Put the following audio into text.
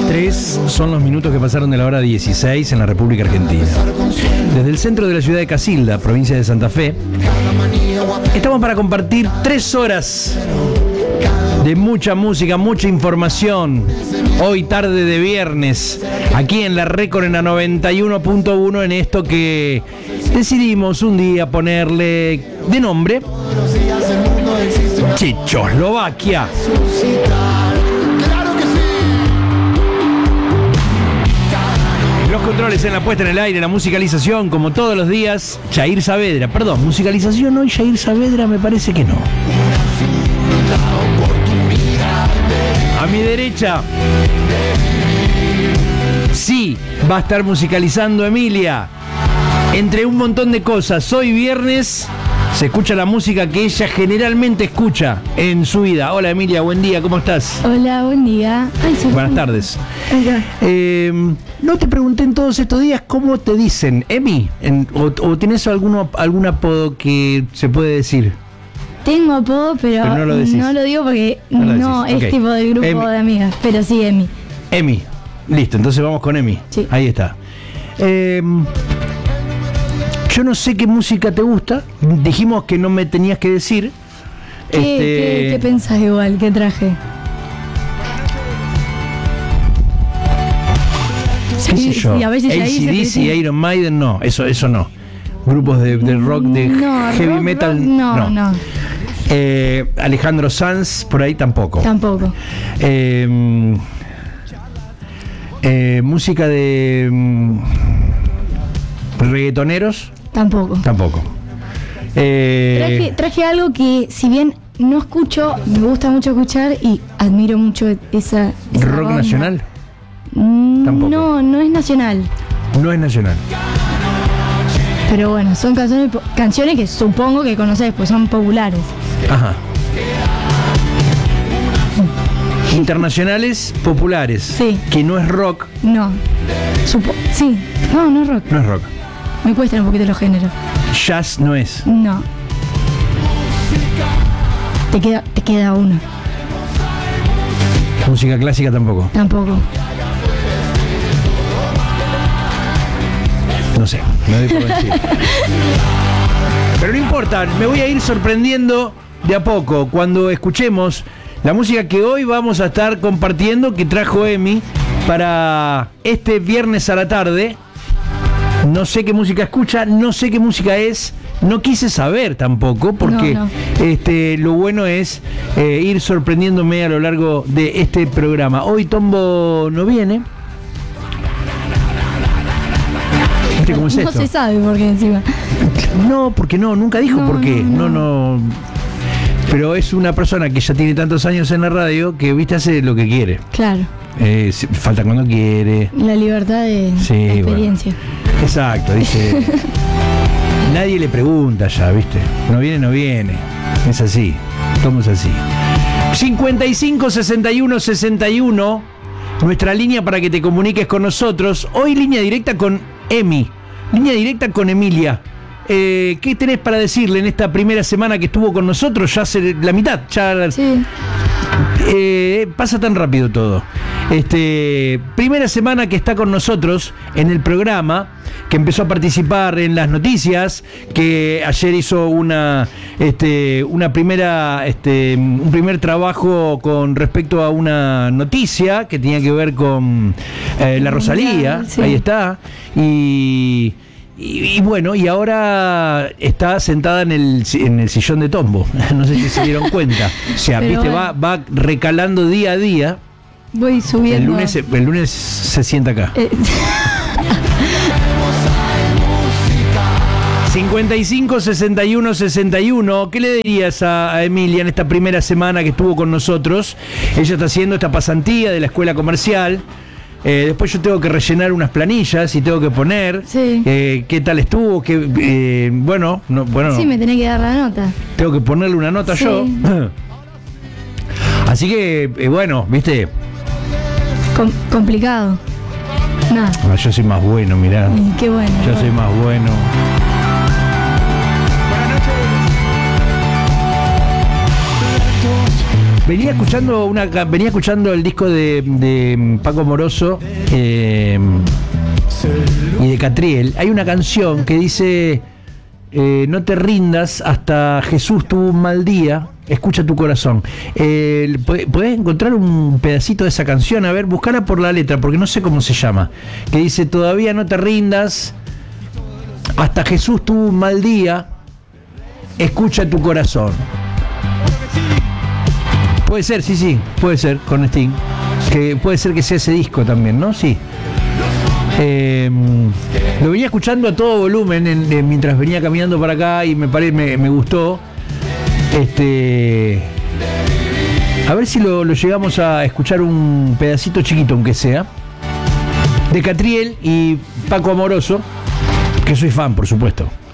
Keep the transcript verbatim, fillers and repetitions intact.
Tres son los minutos que pasaron de la hora dieciséis en la República Argentina. Desde el centro de la ciudad de Casilda, provincia de Santa Fe, estamos para compartir tres horas de mucha música, mucha información. Hoy tarde de viernes, aquí en la Récord en la noventa y uno punto uno, en esto que decidimos un día ponerle de nombre Chechoslovaquia. Los controles en la puesta en el aire, la musicalización, como todos los días, Jair Saavedra. Perdón, musicalización hoy, Jair Saavedra, me parece que no. A mi derecha, sí, va a estar musicalizando Emilia. Entre un montón de cosas, hoy viernes se escucha la música que ella generalmente escucha en su vida. Hola Emilia, buen día, ¿cómo estás? Hola, buen día. Ay, Buenas tardes. Eh, no te pregunté en todos estos días cómo te dicen, Emi, en, o, o tenés alguno, algún apodo que se puede decir. Tengo apodo, pero, pero no, lo no lo digo porque no, no es okay. Tipo del grupo Emi. De amigas, pero sí Emi. Emi, listo, entonces vamos con Emi. Sí. Ahí está. Eh, yo no sé qué música te gusta. Dijimos que no me tenías que decir. ¿Qué, este... ¿qué, qué pensás igual? ¿Qué traje? ¿Qué sé yo? Sí, a veces A C D C, Iron Maiden, no, eso, eso no. Grupos de, de rock, de no, heavy rock, metal, rock, no, no. no. Eh, Alejandro Sanz, por ahí tampoco. Tampoco. Eh, eh, música de mm, reggaetoneros. Tampoco. Tampoco. Eh, traje, traje algo que, si bien no escucho, me gusta mucho escuchar y admiro mucho esa. esa ¿Rock banda. nacional? Mm, Tampoco. No, no es nacional. No es nacional. Pero bueno, son canciones, canciones que supongo que conocés, pues son populares. Ajá. Internacionales, populares. Sí. Que no es rock. No. Supo sí. No, no es rock. No es rock. Me cuestan un poquito los géneros. Jazz no es. No. Te queda, te queda uno. Música clásica tampoco. Tampoco. No sé, me doy por vencido. Pero no importa, me voy a ir sorprendiendo de a poco cuando escuchemos la música que hoy vamos a estar compartiendo, que trajo Emi para este viernes a la tarde. No sé qué música escucha, no sé qué música es, no quise saber tampoco, porque no, no. Este, lo bueno es eh, ir sorprendiéndome a lo largo de este programa. Hoy Tombo no viene. ¿Cómo es no esto? se sabe por qué encima. No, porque no, nunca dijo no, por qué. No, no, no, no. Pero es una persona que ya tiene tantos años en la radio que, viste, hace lo que quiere. Claro. Eh, falta cuando quiere. La libertad de sí, la experiencia. Bueno. Exacto, dice. Nadie le pregunta ya, viste. No viene, no viene. Es así. Somos así. cincuenta y cinco, sesenta y uno, sesenta y uno. Nuestra línea para que te comuniques con nosotros. Hoy línea directa con Emi. Línea directa con Emilia. Eh, ¿Qué tenés para decirle en esta primera semana que estuvo con nosotros? Ya hace la mitad. Ya, sí. eh, pasa tan rápido todo. Este, primera semana que está con nosotros en el programa, que empezó a participar en las noticias, que ayer hizo una, este, una primera, este, un primer trabajo con respecto a una noticia que tenía que ver con eh, la Rosalía, sí. Ahí está, y, y, y bueno, y ahora está sentada en el, en el sillón de Tombo, no sé si se dieron cuenta, o sea, pero viste, bueno. va, va recalando día a día. Voy subiendo. El lunes, el lunes se sienta acá. Eh. cincuenta y cinco, sesenta y uno, sesenta y uno. ¿Qué le dirías a, a Emilia en esta primera semana que estuvo con nosotros? Ella está haciendo esta pasantía de la escuela comercial. Eh, después yo tengo que rellenar unas planillas y tengo que poner sí. eh, qué tal estuvo, qué, eh, bueno, no, bueno. Sí, me tenés que dar la nota. Tengo que ponerle una nota sí. yo. Así que, eh, bueno, viste. Com complicado. Nada. No, yo soy más bueno, mirá. Ay, qué bueno. Yo bueno. soy más bueno. Buenas Venía escuchando una venía escuchando el disco de, de Paco Amoroso eh, y de Catriel. Hay una canción que dice eh, no te rindas hasta Jesús tuvo un mal día, escucha tu corazón. Eh, ¿Podés encontrar un pedacito de esa canción? A ver, buscala por la letra, porque no sé cómo se llama. Que dice todavía no te rindas hasta Jesús tuvo un mal día, escucha tu corazón. Puede ser, sí, sí, puede ser, con Sting. Que puede ser que sea ese disco también, ¿no? Sí. Eh, lo venía escuchando a todo volumen en, en, mientras venía caminando para acá y me, pare, me, me gustó. Este, a ver si lo, lo llegamos a escuchar un pedacito chiquito, aunque sea, de Catriel y Paco Amoroso, que soy fan, por supuesto.